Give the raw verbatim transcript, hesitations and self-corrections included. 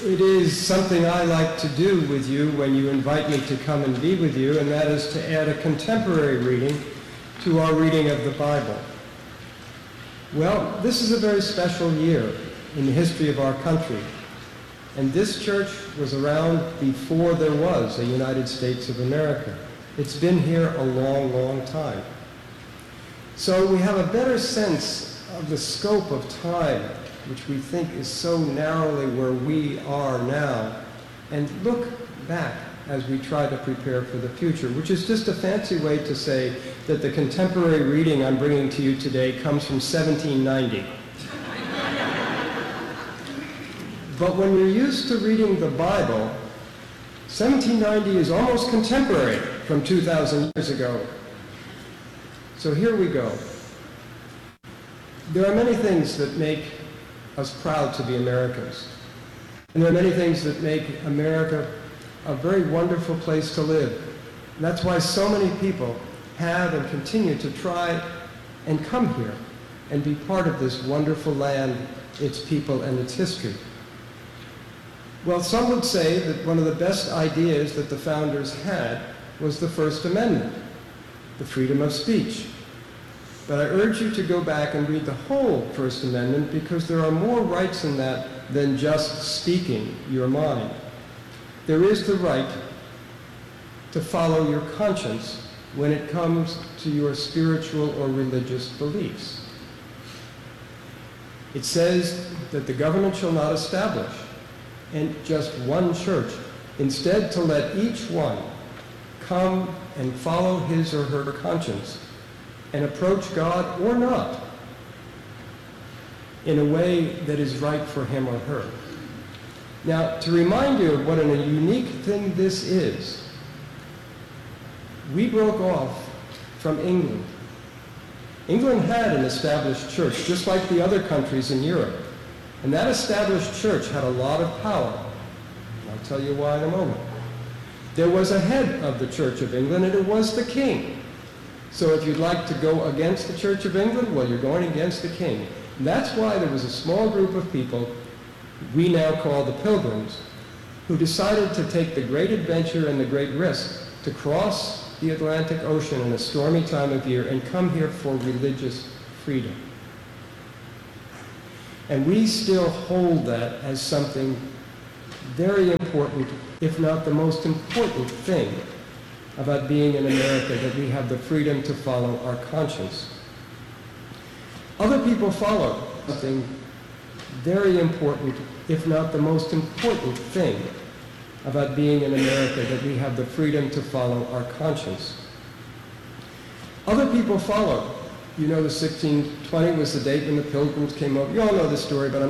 it is something I like to do with you when you invite me to come and be with you, and that is to add a contemporary reading to our reading of the Bible. Well, this is a very special year in the history of our country, and this church was around before there was a United States of America. It's been here a long, long time. So we have a better sense of the scope of time, which we think is so narrowly where we are now, and look back as we try to prepare for the future, which is just a fancy way to say that the contemporary reading I'm bringing to you today comes from seventeen ninety. But when you're used to reading the Bible, seventeen ninety is almost contemporary from two thousand years ago. So here we go. There are many things that make us proud to be Americans. And there are many things that make America a very wonderful place to live. And that's why so many people have and continue to try and come here and be part of this wonderful land, its people, and its history. Well, some would say that one of the best ideas that the founders had was the First Amendment, the freedom of speech. But I urge you to go back and read the whole First Amendment, because there are more rights in that than just speaking your mind. There is the right to follow your conscience when it comes to your spiritual or religious beliefs. It says that the government shall not establish and just one church, instead to let each one come and follow his or her conscience and approach God or not in a way that is right for him or her. Now, to remind you of what a unique thing this is, we broke off from England. England had an established church, just like the other countries in Europe. And that established church had a lot of power. I'll tell you why in a moment. There was a head of the Church of England, and it was the king. So if you'd like to go against the Church of England, well, you're going against the king. And that's why there was a small group of people we now call the Pilgrims, who decided to take the great adventure and the great risk to cross the Atlantic Ocean in a stormy time of year and come here for religious freedom. And we still hold that as something very important, if not the most important thing about being in America, that we have the freedom to follow our conscience. Other people followed something very important, if not the most important thing about being in America, that we have the freedom to follow our conscience. Other people followed. You know, the sixteen twenty was the date when the Pilgrims came over. You all know the story, but I'm